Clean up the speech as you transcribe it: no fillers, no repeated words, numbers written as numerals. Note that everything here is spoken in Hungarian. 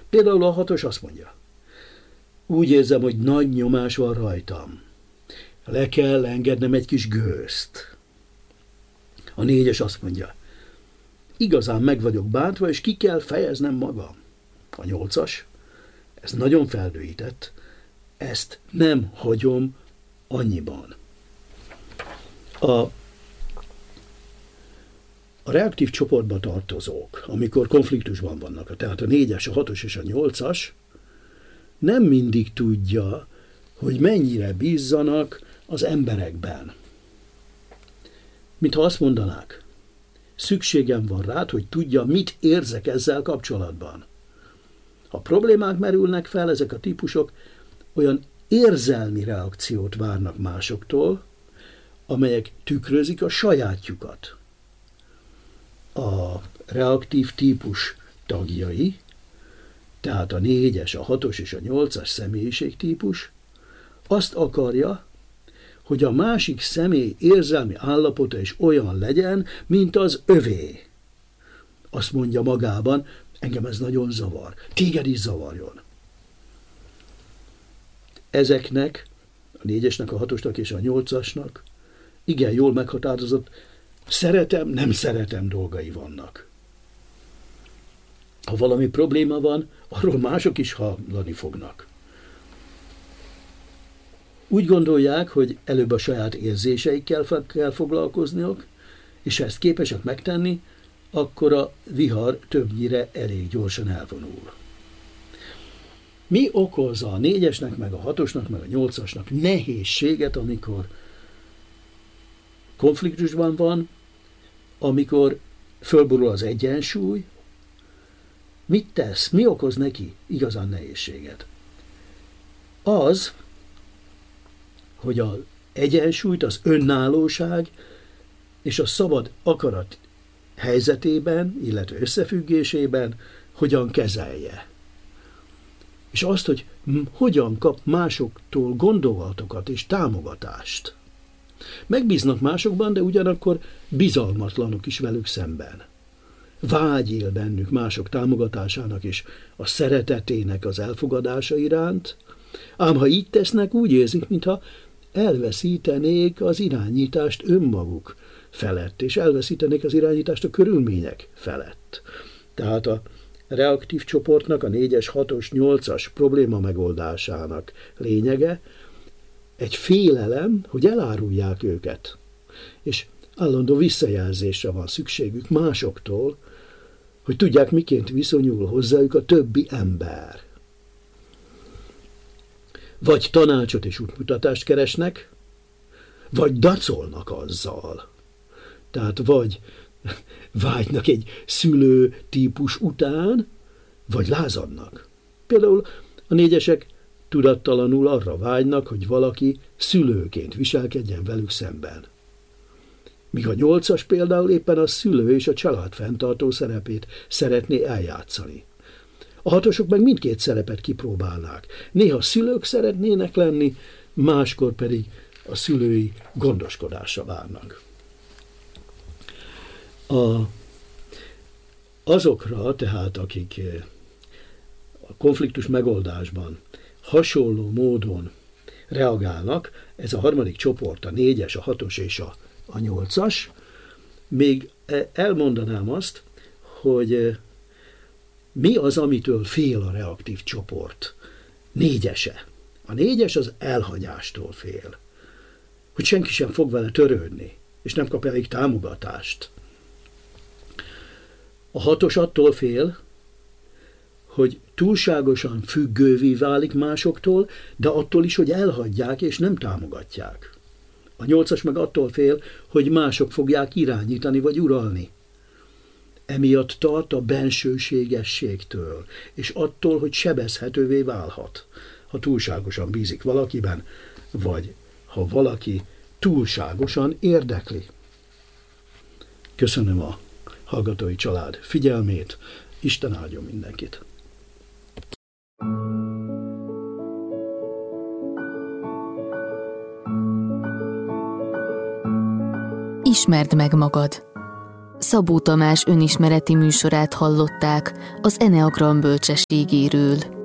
Például a 6-os azt mondja, úgy érzem, hogy nagy nyomás van rajtam. Le kell engednem egy kis gőzt. A 4-es azt mondja, igazán meg vagyok bántva, és ki kell fejeznem magam. A 8-as, ez nagyon feldőített, ezt nem hagyom annyiban. A reaktív csoportba tartozók, amikor konfliktusban vannak, tehát a 4-es, a 6-os és a 8-as, nem mindig tudja, hogy mennyire bízzanak az emberekben. Mintha azt mondanák, szükségem van rád, hogy tudja, mit érzek ezzel kapcsolatban. Ha problémák merülnek fel, ezek a típusok olyan érzelmi reakciót várnak másoktól, amelyek tükrözik a sajátjukat. A reaktív típus tagjai, tehát a 4-es, a 6-os és a 8-as személyiségtípus azt akarja, hogy a másik személy érzelmi állapota is olyan legyen, mint az övé. Azt mondja magában, engem ez nagyon zavar, téged is zavarjon. Ezeknek, a 4-esnek, a 6-osnak és a 8-asnak igen jól meghatározott szeretem, nem szeretem dolgai vannak. Ha valami probléma van, arról mások is hallani fognak. Úgy gondolják, hogy előbb a saját érzéseikkel kell foglalkozniuk, és ha ezt képesek megtenni, akkor a vihar többnyire elég gyorsan elvonul. Mi okozza a 4-esnek, meg a 6-osnak, meg a 8-asnak nehézséget, amikor konfliktusban van, amikor fölborul az egyensúly? Mit tesz? Mi okoz neki igazán nehézséget? Az, hogy az egyensúlyt, az önállóság és a szabad akarat helyzetében, illetve összefüggésében hogyan kezelje. És azt, hogy hogyan kap másoktól gondolatokat és támogatást. Megbíznak másokban, de ugyanakkor bizalmatlanok is velük szemben. Vágy él bennük mások támogatásának és a szeretetének az elfogadása iránt, ám ha így tesznek, úgy érzik, mintha elveszítenék az irányítást önmaguk felett, és elveszítenék az irányítást a körülmények felett. Tehát a reaktív csoportnak, a 4-es, 6-os, 8-as probléma megoldásának lényege egy félelem, hogy elárulják őket, és állandó visszajelzésre van szükségük másoktól, hogy tudják, miként viszonyul hozzájuk a többi ember. Vagy tanácsot és útmutatást keresnek, vagy dacolnak azzal. Tehát vagy vágynak egy szülő típus után, vagy lázadnak. Például a 4-esek tudattalanul arra vágynak, hogy valaki szülőként viselkedjen velük szemben. Míg a 8-as például éppen a szülő és a család fenntartó szerepét szeretné eljátszani. A 6-osok meg mindkét szerepet kipróbálnák. Néha szülők szeretnének lenni, máskor pedig a szülői gondoskodásra várnak. Azokra tehát, akik a konfliktus megoldásban hasonló módon reagálnak, ez a harmadik csoport, a 4-es, a 6-os és a 8-as, még elmondanám azt, hogy mi az, amitől fél a reaktív csoport? 4-ese. A 4-es az elhagyástól fél. Hogy senki sem fog vele törődni, és nem kap elég támogatást. A 6-os attól fél, hogy túlságosan függővé válik másoktól, de attól is, hogy elhagyják és nem támogatják. A 8-as meg attól fél, hogy mások fogják irányítani vagy uralni. Emiatt tart a bensőségességtől, és attól, hogy sebezhetővé válhat, ha túlságosan bízik valakiben, vagy ha valaki túlságosan érdekli. Köszönöm a hallgatói család figyelmét, Isten áldjon mindenkit! Ismerd meg magad. Szabó Tamás önismereti műsorát hallották az Eneagram bölcsességéről.